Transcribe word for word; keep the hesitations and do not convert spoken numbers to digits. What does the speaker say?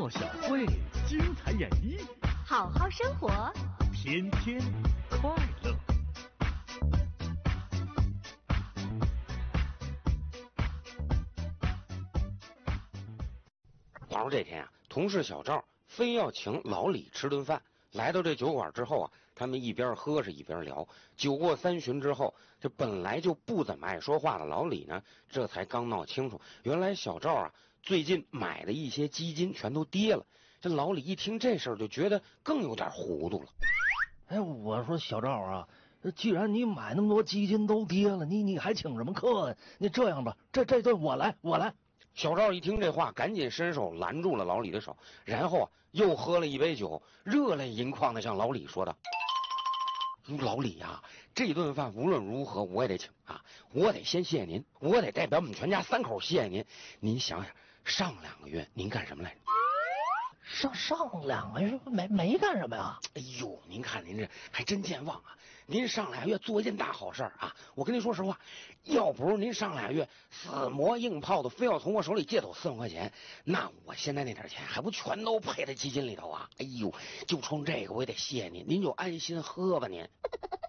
赵小慧精彩演绎， 好好生活， 天天快乐。 话说这天啊，同事小赵非要请老李吃顿饭。来到这酒馆之后啊，他们一边喝着一边聊。酒过三巡之后，这本来就不怎么爱说话的老李呢，这才刚闹清楚，原来小赵啊最近买的一些基金全都跌了。这老李一听这事儿，就觉得更有点糊涂了。 哎，我说小赵啊，既然你买那么多基金都跌了，你你还请什么客呀？你这样吧，这这顿我来，我来。 小赵一听这话，赶紧伸手拦住了老李的手，然后啊又喝了一杯酒，热泪盈眶的向老李说道：“老李呀、啊，这顿饭无论如何我也得请啊！我得先谢谢您，我得代表我们全家三口谢谢您。您想想，上两个月您干什么来着？ 上上两个月没没干什么呀？ 哎呦，您看您这还真健忘啊！您上俩月做一件大好事啊！我跟您说实话，要不是您上俩月死磨硬泡的，非要从我手里借走四万块钱，那我现在那点钱还不全都赔在基金里头啊！哎呦，就冲这个我也得谢谢您，您就安心喝吧您。